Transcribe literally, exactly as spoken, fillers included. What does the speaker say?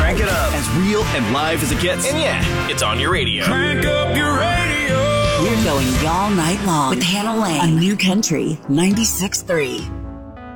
Crank it up. As real and live as it gets. And yeah, it's on your radio. Crank up your radio. We're going all night long with Hannah Lang on New Country ninety-six point three.